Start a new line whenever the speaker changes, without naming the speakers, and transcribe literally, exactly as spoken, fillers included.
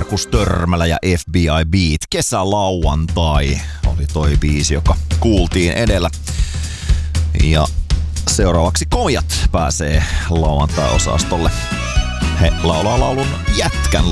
Markus Törmälä ja F B I Beat. Kesälauantai oli toi biisi, joka kuultiin edellä. Ja seuraavaksi Komijat pääsee lauantai-osastolle. He laulaa laulun Jätkän